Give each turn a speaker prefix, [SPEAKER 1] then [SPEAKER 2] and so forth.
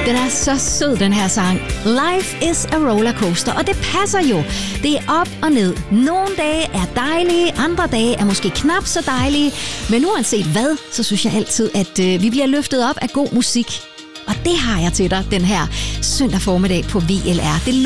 [SPEAKER 1] Den er så sød, den her sang. Life is a rollercoaster, og det passer jo. Det er op og ned. Nogle dage er dejlige, andre dage er måske knap så dejlige. Men uanset hvad, så synes jeg altid, at vi bliver løftet op af god musik. Og det har jeg til dig den her søndag formiddag på VLR. Det